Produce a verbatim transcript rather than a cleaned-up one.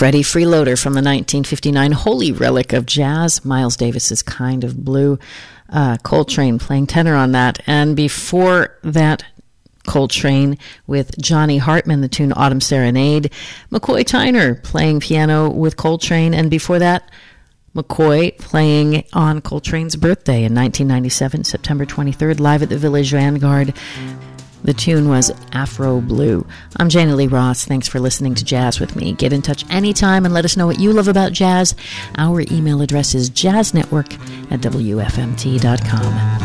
Freddie Freeloader from the nineteen fifty-nine holy relic of jazz, Miles Davis's Kind of Blue. Uh, Coltrane playing tenor on that. And before that, Coltrane with Johnny Hartman, the tune Autumn Serenade. McCoy Tyner playing piano with Coltrane. And before that, McCoy playing on Coltrane's birthday in nineteen ninety-seven, September twenty-third, live at the Village Vanguard. The tune was Afro Blue. I'm Jana Lee Ross. Thanks for listening to Jazz with me. Get in touch anytime and let us know what you love about jazz. Our email address is jazznetwork at w f m t dot com.